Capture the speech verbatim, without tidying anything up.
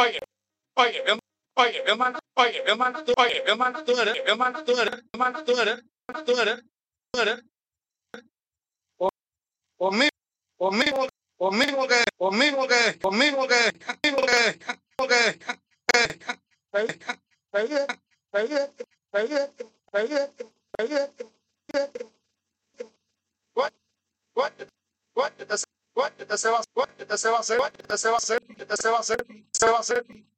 olha, olha, vê olha, vê uma olha, vê uma natu olha, vê uma natura, vê uma natura, uma natura, natura, natura. O comigo, comigo, comigo que, comigo que, comigo que, comigo que, comigo que, what, what, what, what, what, what, what, what, what, what, what, what, what, what, what, what, what,